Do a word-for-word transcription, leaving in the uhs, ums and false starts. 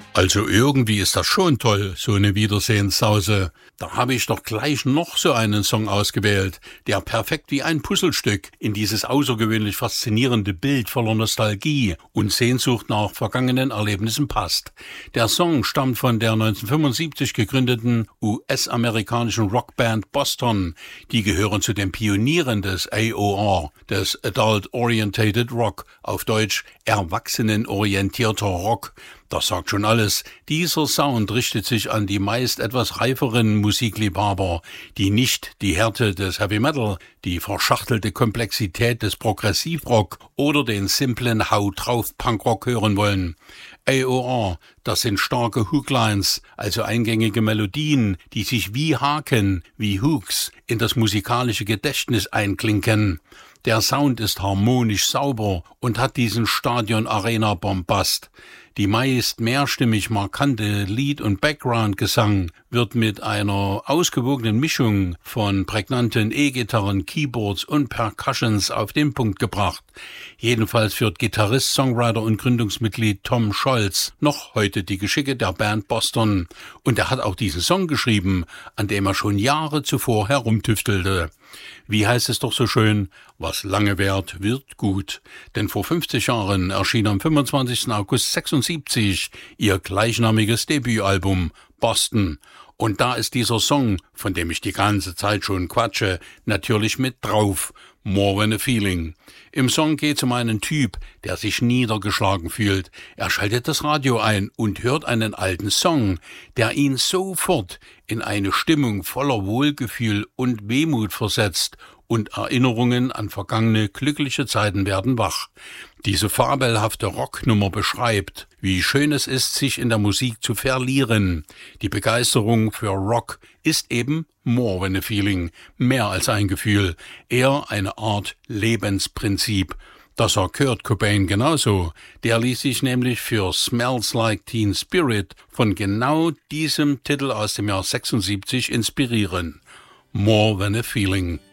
Also irgendwie ist das schon toll, so eine Wiedersehenssause. Da habe ich doch gleich noch so einen Song ausgewählt, der perfekt wie ein Puzzlestück in dieses außergewöhnlich faszinierende Bild voller Nostalgie und Sehnsucht nach vergangenen Erlebnissen passt. Der Song stammt von der neunzehnhundertfünfundsiebzig gegründeten U S-amerikanischen Rockband Boston. Die gehören zu den Pionieren des A O R, des Adult Orientated Rock, auf Deutsch erwachsenenorientierter Rock. Das sagt schon alles. Dieser Sound richtet sich an die meist etwas reiferen Musikliebhaber, die nicht die Härte des Heavy Metal, die verschachtelte Komplexität des Progressivrock oder den simplen Hau drauf Punkrock hören wollen. A O R, das sind starke Hooklines, also eingängige Melodien, die sich wie Haken, wie Hooks in das musikalische Gedächtnis einklinken. Der Sound ist harmonisch sauber und hat diesen Stadion-Arena-Bombast. Die meist mehrstimmig markante Lead- und Background-Gesang wird mit einer ausgewogenen Mischung von prägnanten E-Gitarren, Keyboards und Percussions auf den Punkt gebracht. Jedenfalls führt Gitarrist, Songwriter und Gründungsmitglied Tom Scholz noch heute die Geschicke der Band Boston. Und er hat auch diesen Song geschrieben, an dem er schon Jahre zuvor herumtüftelte. Wie heißt es doch so schön, was lange währt, wird gut. Denn vor fünfzig Jahren erschien am fünfundzwanzigsten August sechsundsiebzig ihr gleichnamiges Debütalbum Boston. Und da ist dieser Song, von dem ich die ganze Zeit schon quatsche, natürlich mit drauf. More Than a Feeling. Im Song geht es um einen Typ, der sich niedergeschlagen fühlt. Er schaltet das Radio ein und hört einen alten Song, der ihn sofort in eine Stimmung voller Wohlgefühl und Wehmut versetzt und Erinnerungen an vergangene glückliche Zeiten werden wach. Diese fabelhafte Rocknummer beschreibt, wie schön es ist, sich in der Musik zu verlieren. Die Begeisterung für Rock ist eben more than a feeling, mehr als ein Gefühl, eher eine Art Lebensprinzip. Das sah Kurt Cobain genauso. Der ließ sich nämlich für Smells Like Teen Spirit von genau diesem Titel aus dem Jahr sechsundsiebzig inspirieren. More Than a Feeling.